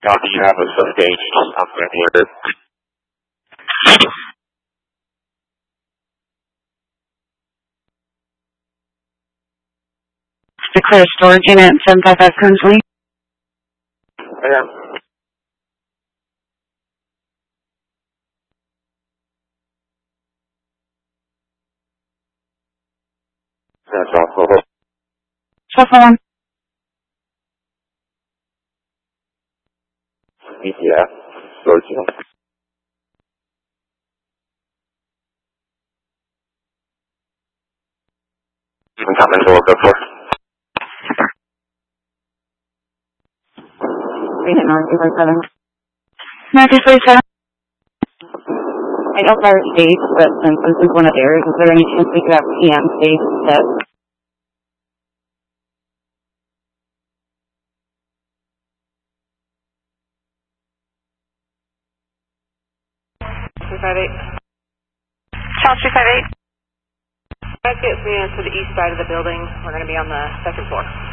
Copy, you have a sustained upgrade order. Declare storage unit 755 currently. Yeah. That's all. Cell phone. Yeah. Storage unit. You can come in for go for. Northeast 47. I don't know states, but since this is one of theirs, is there any chance we could have PM states set? Charles 358. That gets me to the east side of the building. We're going to be on the second floor.